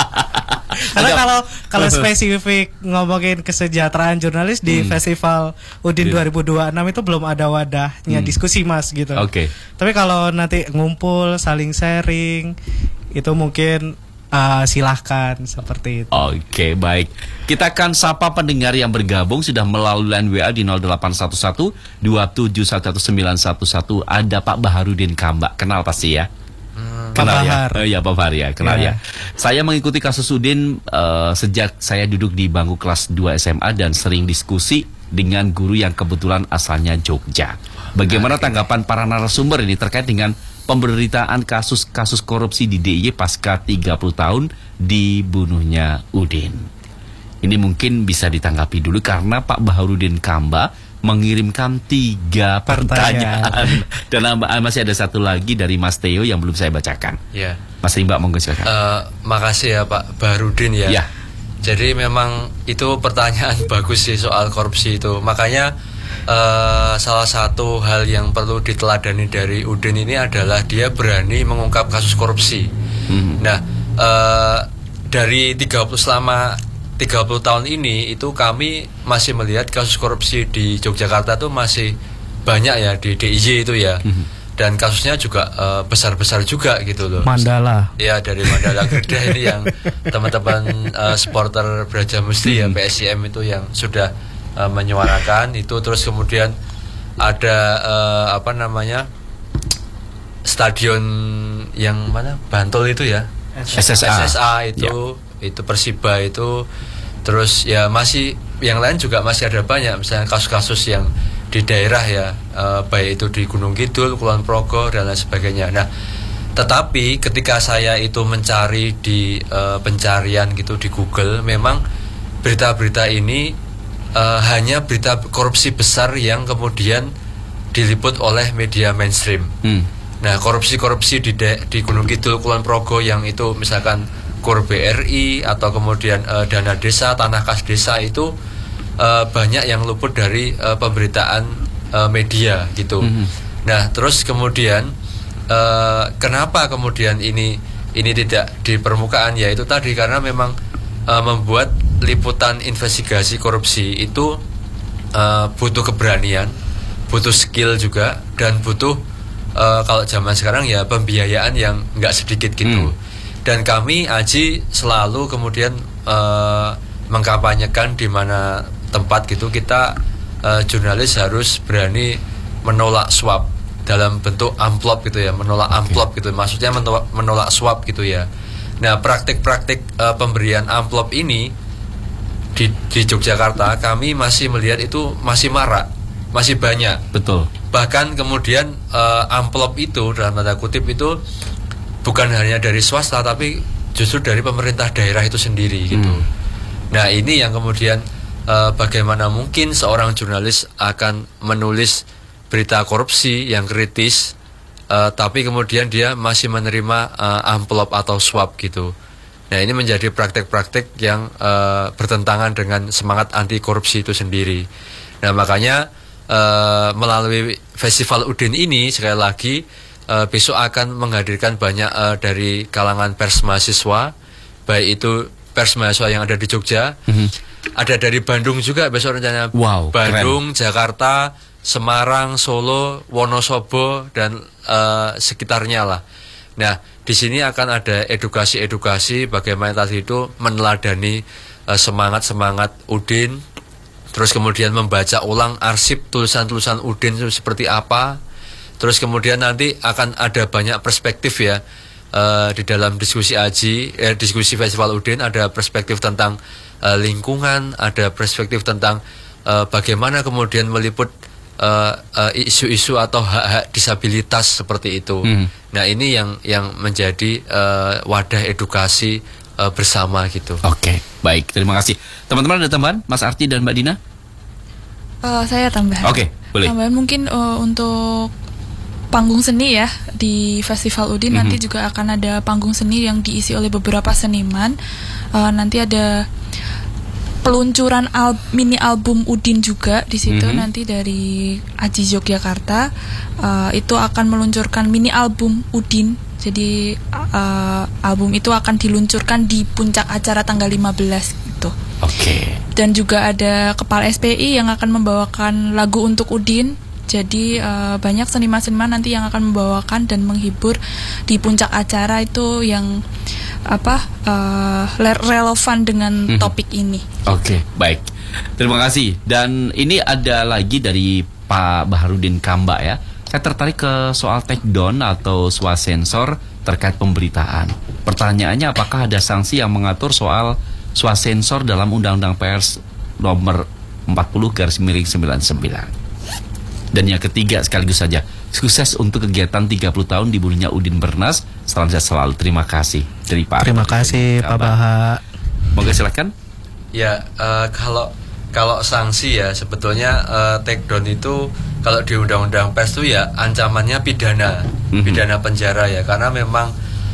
Karena kalau kalau spesifik ngomongin kesejahteraan jurnalis di hmm. Festival Udin dua ribu dua puluh enam itu belum ada wadahnya hmm. diskusi Mas gitu. Oke. Okay. Tapi kalau nanti ngumpul saling sharing itu mungkin Uh, silahkan seperti itu. Oke, okay, baik. Kita akan sapa pendengar yang bergabung sudah melalui line W A di nol delapan satu satu dua tujuh satu sembilan satu satu. Ada Pak Baharudin Kambak. Kenal pasti ya? Hmm. Kenal Pak ya? Bahar. Oh iya, Pak Bahar ya, kenal yeah. ya. Saya mengikuti kasus Udin uh, sejak saya duduk di bangku kelas dua S M A dan sering diskusi dengan guru yang kebetulan asalnya Jogja. Bagaimana tanggapan para narasumber ini terkait dengan pemberitaan kasus-kasus korupsi di D I Y pasca tiga puluh tahun dibunuhnya Udin? Ini mungkin bisa ditanggapi dulu karena Pak Baharudin Kamba mengirimkan tiga pertanyaan. Dan masih ada satu lagi dari Mas Theo yang belum saya bacakan. Ya. Mas Rimba, monggo silakan. Uh, makasih ya Pak Baharudin ya. Ya. Jadi memang itu pertanyaan bagus sih soal korupsi itu. Makanya Uh, salah satu hal yang perlu diteladani dari Udin ini adalah dia berani mengungkap kasus korupsi. Mm-hmm. Nah, uh, dari tiga puluh selama tiga puluh tahun ini itu kami masih melihat kasus korupsi di Yogyakarta itu masih banyak ya, di D I Y itu ya. Mm-hmm. Dan kasusnya juga uh, besar-besar juga gitu loh. Mandala. Ya, dari Mandala Gerda ini yang teman-teman uh, supporter Brajamusti mm-hmm. ya P S I M itu yang sudah Uh, menyuarakan itu. Terus kemudian ada uh, apa namanya stadion yang mana Bantul itu ya, S S A, S S A itu ya. Itu Persiba itu. Terus ya masih yang lain juga masih ada banyak misalnya kasus-kasus yang di daerah ya, uh, baik itu di Gunung Kidul, Kulon Progo dan lain sebagainya. Nah, tetapi ketika saya itu mencari di uh, pencarian gitu di Google, memang berita-berita ini Uh, hanya berita korupsi besar yang kemudian diliput oleh media mainstream. Hmm. Nah, korupsi-korupsi di, de- di Gunung Kidul, Kulon Progo yang itu misalkan Kur B R I atau kemudian uh, dana desa, tanah kas desa itu uh, banyak yang luput dari uh, pemberitaan uh, media gitu. Hmm. Nah, terus kemudian uh, kenapa kemudian ini ini tidak di permukaan? Ya itu tadi karena memang uh, membuat liputan investigasi korupsi itu uh, butuh keberanian, butuh skill juga, dan butuh uh, kalau zaman sekarang ya pembiayaan yang nggak sedikit gitu. Hmm. Dan kami Aji selalu kemudian uh, mengkampanyekan di mana tempat gitu kita uh, jurnalis harus berani menolak suap dalam bentuk amplop gitu ya, menolak amplop gitu, maksudnya menolak, menolak suap gitu ya. Nah, praktik-praktik uh, pemberian amplop ini Di, di Yogyakarta kami masih melihat itu masih marak, masih banyak. Betul. Bahkan kemudian uh, amplop itu dalam tanda kutip itu bukan hanya dari swasta tapi justru dari pemerintah daerah itu sendiri gitu. Hmm. Nah, ini yang kemudian uh, bagaimana mungkin seorang jurnalis akan menulis berita korupsi yang kritis uh, tapi kemudian dia masih menerima uh, amplop atau suap gitu. Nah, ini menjadi praktek-praktek yang uh, bertentangan dengan semangat anti korupsi itu sendiri. Nah, makanya uh, melalui Festival Udin ini sekali lagi uh, besok akan menghadirkan banyak uh, dari kalangan pers mahasiswa, baik itu pers mahasiswa yang ada di Jogja, mm-hmm. ada dari Bandung juga besok rencananya. Wow, Bandung, keren. Jakarta, Semarang, Solo, Wonosobo dan uh, sekitarnya lah. Nah, di sini akan ada edukasi-edukasi bagaimana tadi itu meneladani uh, semangat-semangat Udin, terus kemudian membaca ulang arsip tulisan-tulisan Udin itu seperti apa, terus kemudian nanti akan ada banyak perspektif ya uh, di dalam diskusi Aji, eh, diskusi Festival Udin ada perspektif tentang uh, lingkungan, ada perspektif tentang uh, bagaimana kemudian meliput Uh, uh, isu-isu atau hak-hak disabilitas seperti itu. Hmm. Nah, ini yang yang menjadi uh, wadah edukasi uh, bersama gitu. Oke, baik, terima kasih. Teman-teman ada tambahan, Mas Arti dan Mbak Dina? Uh, saya tambah. Oke, boleh. Tambahan mungkin uh, untuk panggung seni ya di Festival Udin. Mm-hmm. Nanti juga akan ada panggung seni yang diisi oleh beberapa seniman. Uh, nanti ada peluncuran al- mini album Udin juga di situ. Mm-hmm. Nanti dari Aji Yogyakarta uh, itu akan meluncurkan mini album Udin. Jadi uh, album itu akan diluncurkan di puncak acara tanggal lima belas gitu. Oke. Okay. Dan juga ada Kepala S P I yang akan membawakan lagu untuk Udin. Jadi uh, banyak seniman-seniman nanti yang akan membawakan dan menghibur di puncak acara itu yang apa uh, relevan dengan mm-hmm. topik ini. Oke, okay, baik. Terima kasih. Dan ini ada lagi dari Pak Baharudin Kamba ya. Saya tertarik ke soal take down atau swasensor terkait pemberitaan. Pertanyaannya, apakah ada sanksi yang mengatur soal swasensor dalam Undang-Undang Pers nomor empat puluh garis miring sembilan puluh sembilan? Dan yang ketiga sekaligus saja, sukses untuk kegiatan tiga puluh tahun dibunuhnya Udin Bernas. Salam sehat selalu. Terima kasih. Dari Pak. Terima kasih Pak Baha. Moga silakan. Ya, uh, kalau kalau sanksi ya sebetulnya uh, take down itu kalau di Undang-Undang Pers itu ya ancamannya pidana, mm-hmm. pidana penjara ya, karena memang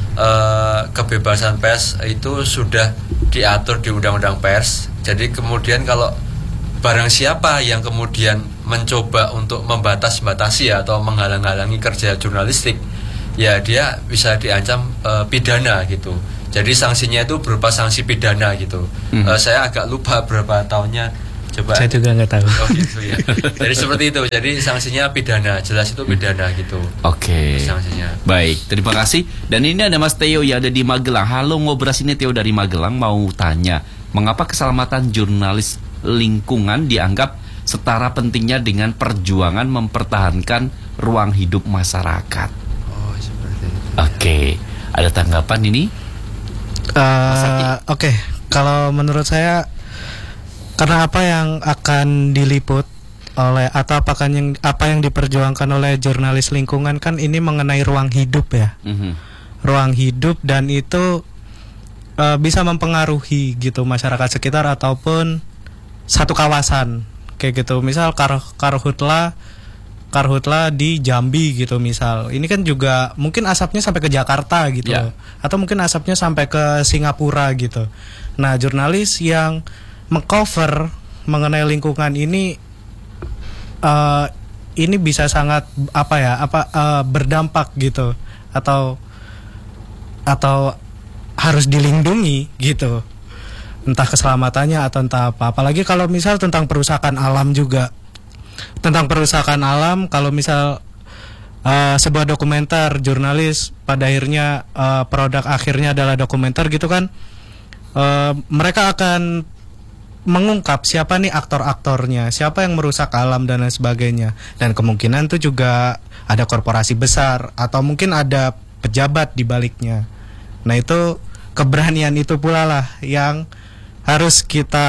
uh, kebebasan pers itu sudah diatur di Undang-Undang Pers. Jadi kemudian kalau barang siapa yang kemudian mencoba untuk membatas-batasi atau menghalang-halangi kerja jurnalistik, ya dia bisa diancam uh, pidana gitu. Jadi sanksinya itu berupa sanksi pidana gitu. Hmm. Uh, saya agak lupa berapa tahunnya. Coba. Saya juga nggak tahu. Oh gitu ya. Jadi seperti itu. Jadi sanksinya pidana, jelas itu pidana gitu. Oke. Okay. Sanksinya. Baik, terima kasih. Dan ini ada Mas Theo yang ada di Magelang. Halo Ngobras, ini Theo dari Magelang mau tanya, mengapa keselamatan jurnalis lingkungan dianggap setara pentingnya dengan perjuangan mempertahankan ruang hidup masyarakat? Oh, seperti itu. Oke, okay. Ada tanggapan ini? Uh, Oke, okay. Kalau menurut saya, karena apa yang akan diliput oleh atau apakah yang apa yang diperjuangkan oleh jurnalis lingkungan kan ini mengenai ruang hidup ya, mm-hmm. ruang hidup, dan itu uh, bisa mempengaruhi gitu masyarakat sekitar ataupun satu kawasan kayak gitu. Misal kar karhutla karhutla di Jambi gitu misal. Ini kan juga mungkin asapnya sampai ke Jakarta gitu. Yeah. Atau mungkin asapnya sampai ke Singapura gitu. Nah, jurnalis yang mengcover mengenai lingkungan ini uh, ini bisa sangat apa ya? apa uh, berdampak gitu atau atau harus dilindungi gitu. Entah keselamatannya atau entah apa. Apalagi kalau misal tentang perusahaan alam juga. Tentang perusahaan alam, kalau misal uh, sebuah dokumenter, jurnalis pada akhirnya uh, produk akhirnya adalah dokumenter gitu kan, uh, mereka akan mengungkap siapa nih aktor-aktornya, siapa yang merusak alam dan lain sebagainya. Dan kemungkinan itu juga ada korporasi besar atau mungkin ada pejabat di baliknya. Nah, itu keberanian itu pula lah yang harus kita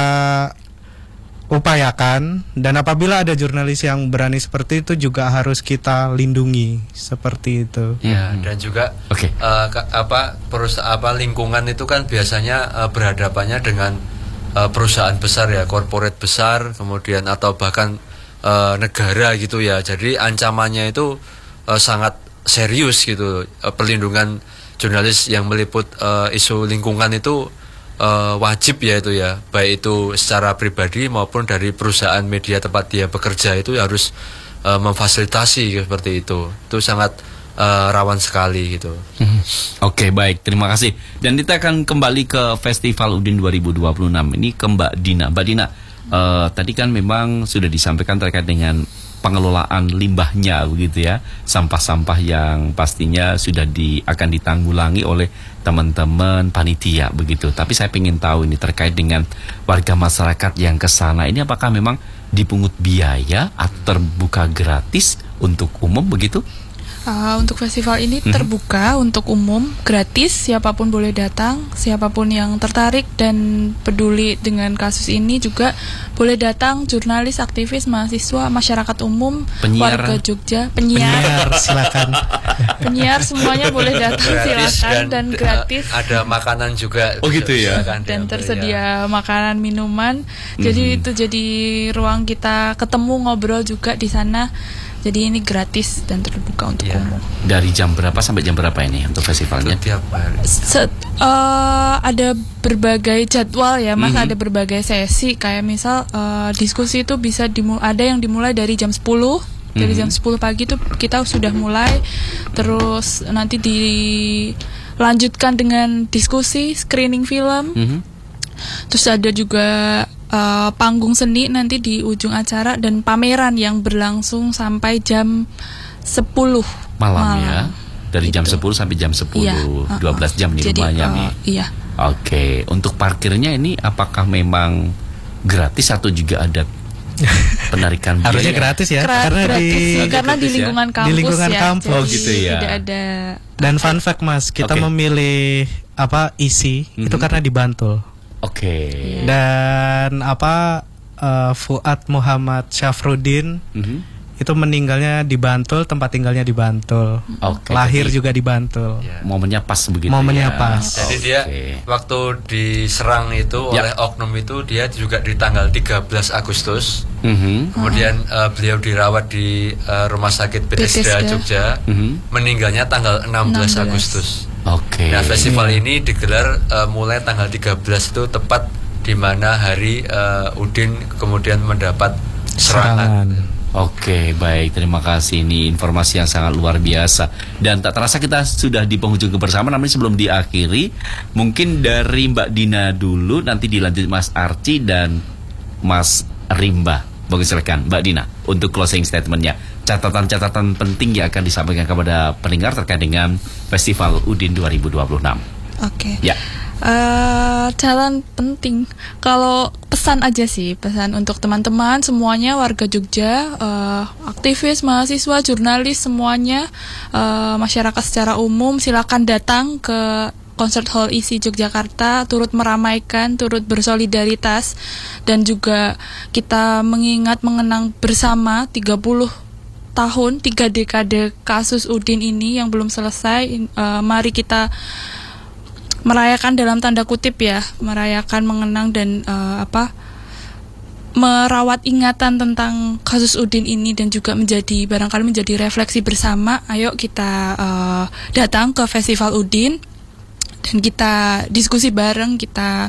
upayakan, dan apabila ada jurnalis yang berani seperti itu juga harus kita lindungi seperti itu. Ya, dan juga okay. uh, ke, apa perusahaan apa lingkungan itu kan biasanya uh, berhadapannya dengan uh, perusahaan besar ya, korporat besar, kemudian atau bahkan uh, negara gitu ya. Jadi ancamannya itu uh, sangat serius gitu. Uh, perlindungan jurnalis yang meliput uh, isu lingkungan itu Uh, wajib ya itu ya, baik itu secara pribadi maupun dari perusahaan media tempat dia bekerja itu harus uh, memfasilitasi seperti itu. Itu sangat uh, rawan sekali gitu. Hmm. Oke, okay, baik, terima kasih. Dan kita akan kembali ke Festival Udin dua ribu dua puluh enam ini ke Mbak Dina. Mbak Dina, uh, tadi kan memang sudah disampaikan terkait dengan pengelolaan limbahnya begitu ya, sampah-sampah yang pastinya sudah di, akan ditanggulangi oleh teman-teman panitia begitu. Tapi saya ingin tahu ini terkait dengan warga masyarakat yang ke sana ini, apakah memang dipungut biaya atau terbuka gratis untuk umum begitu? Uh, untuk festival ini mm-hmm. terbuka untuk umum, gratis, siapapun boleh datang, siapapun yang tertarik dan peduli dengan kasus ini juga boleh datang, jurnalis, aktivis, mahasiswa, masyarakat umum, penyiar, warga Jogja, penyiar, penyiar silakan, penyiar semuanya boleh datang, silakan, dan, dan gratis. Ada makanan juga. Oh gitu ya. Dan tersedia ya. Makanan, minuman. Mm-hmm. Jadi itu jadi ruang kita ketemu, ngobrol juga di sana. Jadi ini gratis dan terbuka untuk Iya. umum. Dari jam berapa sampai jam berapa ini untuk festivalnya? Tiap hari. Set, eh, ada berbagai jadwal ya Mas, Mhm. ada berbagai sesi kayak misal eh, diskusi itu bisa dimu- ada yang dimulai dari jam sepuluh. Dari Mhm. jam sepuluh pagi itu kita sudah mulai, terus nanti dilanjutkan dengan diskusi, screening film. Mhm. Terus ada juga eh, panggung seni nanti di ujung acara dan pameran yang berlangsung sampai jam sepuluh Malam, ya. Dari jam Gitu. sepuluh sampai jam sepuluh, Iya, dua belas uh-uh. jam nih Jadi, lumayan eh, nih. Iya. Oke, untuk parkirnya ini apakah memang gratis atau juga ada penarikan biaya? Harusnya gratis ya, Kera- karena gratis di sih, karena di gratis ya. lingkungan kampus Di lingkungan ya. kampus. Oh, Jadi gitu ya. Tidak ada. dan fun fact Mas, kita Oke. memilih apa isi itu Mhm. karena di Bantul. Oke. Dan apa eh, Fuad Muhammad Syafruddin Mhm. itu meninggalnya di Bantul, tempat tinggalnya di Bantul. Oke, Lahir jadi juga di Bantul. Ya. momennya pas begitu. Momennya ya. pas. Jadi dia Oke. waktu diserang itu Ya. oleh oknum itu dia juga di tanggal tiga belas Agustus. Mhm. Kemudian eh, beliau dirawat di eh, Rumah Sakit Bethesda, Bethesda. Jogja. Mhm. Meninggalnya tanggal enam belas enam belas. Agustus. Oke. Nah, festival ini digelar eh, mulai tanggal tiga belas itu tepat di mana hari eh, Udin kemudian mendapat serangan. Oke, baik. Terima kasih. Ini informasi yang sangat luar biasa. Dan tak terasa kita sudah di penghujung kebersamaan. Namun sebelum diakhiri, mungkin dari Mbak Dina dulu, nanti dilanjut Mas Arci dan Mas Rimba. Bagus, silakan Mbak Dina untuk closing statementnya. Catatan-catatan penting yang akan disampaikan kepada pendengar terkait dengan Festival Udin dua ribu dua puluh enam. Oke. Ya. Eh, jalan penting. Kalau pesan aja sih, pesan untuk teman-teman semuanya warga Jogja, eh, aktivis, mahasiswa, jurnalis semuanya, eh, masyarakat secara umum silakan datang ke Concert Hall I S I Yogyakarta, turut meramaikan, turut bersolidaritas dan juga kita mengingat mengenang bersama tiga puluh tahun, tiga dekade kasus Udin ini yang belum selesai. Eh, mari kita merayakan dalam tanda kutip ya, merayakan, mengenang dan eh, apa merawat ingatan tentang kasus Udin ini dan juga menjadi barangkali menjadi refleksi bersama. Ayo kita eh, datang ke Festival Udin dan kita diskusi bareng, kita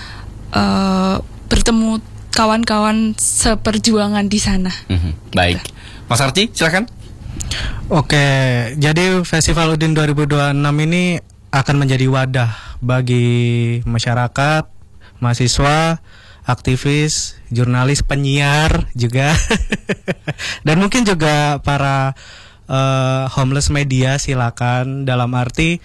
eh, bertemu kawan-kawan seperjuangan di sana. Mhm. Baik. Mas Arci, silakan. Oke, jadi Festival Udin dua ribu dua puluh enam ini akan menjadi wadah bagi masyarakat, mahasiswa, aktivis, jurnalis, penyiar juga, dan mungkin juga para eh, homeless media, silakan, dalam arti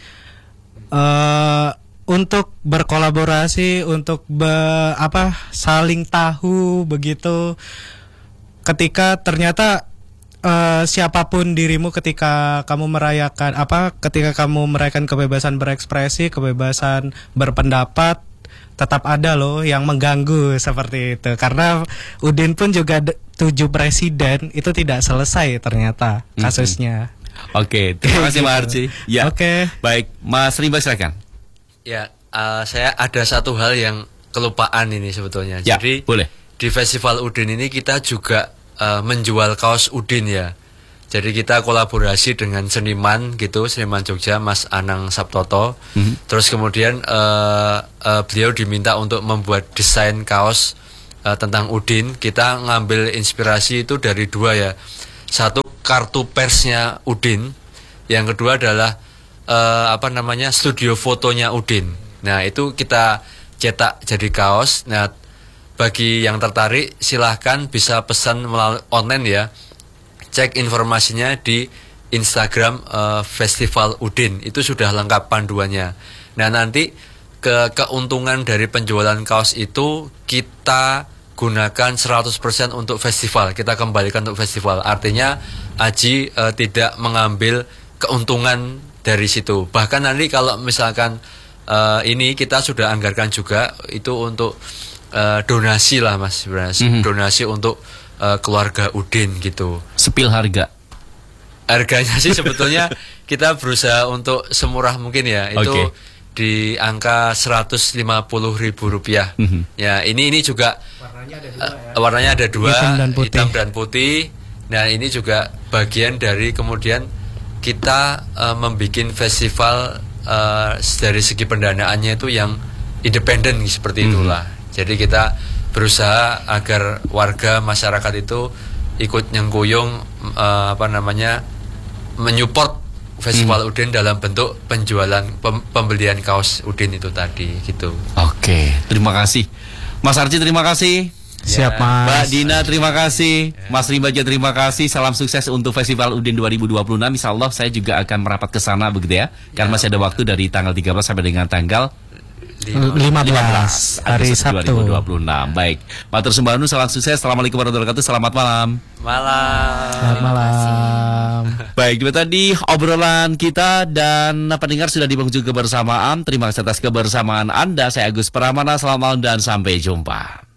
eh, untuk berkolaborasi, untuk be- apa saling tahu begitu. Ketika ternyata Uh, siapapun dirimu ketika kamu merayakan apa ketika kamu merayakan kebebasan berekspresi, kebebasan berpendapat, tetap ada loh yang mengganggu seperti itu. Karena Udin pun juga d- tujuh presiden itu tidak selesai ternyata kasusnya. Oke, terima kasih Mas Arci. Ya. Oke. Baik, Mas Rimba silakan. Ya, eh, saya ada satu hal yang kelupaan ini sebetulnya. Ya, Jadi boleh. di Festival Udin ini kita juga eh, menjual kaos Udin ya. Jadi kita kolaborasi dengan seniman gitu, seniman Jogja, Mas Anang Sabtoto. Mhm. Terus kemudian eh, eh, beliau diminta untuk membuat desain kaos eh, tentang Udin. Kita ngambil inspirasi itu dari dua ya. Satu, kartu persnya Udin. Yang kedua adalah eh, apa namanya studio fotonya Udin. Nah itu kita cetak jadi kaos. Nah bagi yang tertarik silahkan bisa pesan melalui online ya. Cek informasinya di Instagram eh, Festival Udin. Itu sudah lengkap panduannya. Nah nanti ke keuntungan dari penjualan kaos itu kita gunakan seratus persen untuk festival. Kita kembalikan untuk festival. Artinya Aji eh, tidak mengambil keuntungan dari situ. Bahkan nanti kalau misalkan eh, ini kita sudah anggarkan juga itu untuk eh, donasi lah Mas sebenarnya. Mhm. Donasi untuk eh, keluarga Udin gitu. Sepil harga. Harganya sih sebetulnya kita berusaha untuk semurah mungkin ya. Itu Oke. di angka seratus lima puluh ribu rupiah. Mhm. Ya ini ini juga warnanya ada dua, warnanya ada dua Hitam dan putih. hitam dan putih. Nah ini juga bagian dari kemudian kita uh, membuat festival uh, dari segi pendanaannya itu yang independen seperti itulah. Mm-hmm. Jadi kita berusaha agar warga masyarakat itu ikut nyengkuyung uh, apa namanya menyupport Festival mm. Udin dalam bentuk penjualan pem- pembelian kaos Udin itu tadi gitu. Oke, terima kasih. Mas Arci terima kasih. Siap, Mas. Mbak Dina terima kasih. Mas Rimbaja terima kasih. Salam sukses untuk Festival Udin dua ribu dua puluh enam. Insyaallah saya juga akan merapat ke sana begitu ya. Karena masih ada waktu dari tanggal tiga belas sampai dengan tanggal lima belas hari Sabtu dua ribu dua puluh enam. Baik. Matur sembahnu, salam sukses. Assalamualaikum warahmatullahi wabarakatuh. Selamat malam. Malam. Selamat malam. Baik, itu tadi obrolan kita dan pendengar sudah di penghujung kebersamaan. Terima kasih atas kebersamaan Anda. Saya Agus Pramana. Selamat malam dan sampai jumpa.